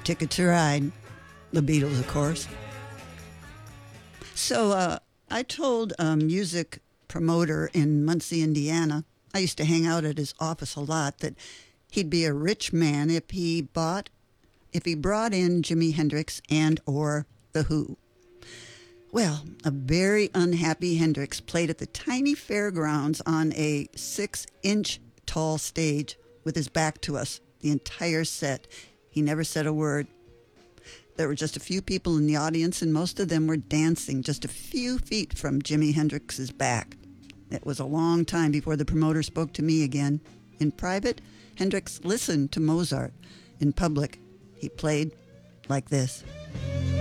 Ticket to Ride, the Beatles, of course. So I told a music promoter in Muncie, Indiana, I used to hang out at his office a lot, that he'd be a rich man if he brought in Jimi Hendrix and or The Who. Well, a very unhappy Hendrix played at the tiny fairgrounds on a 6-inch tall stage with his back to us the entire set. He never said a word. There were just a few people in the audience, and most of them were dancing just a few feet from Jimi Hendrix's back. It was a long time before the promoter spoke to me again. In private, Hendrix listened to Mozart. In public, he played like this.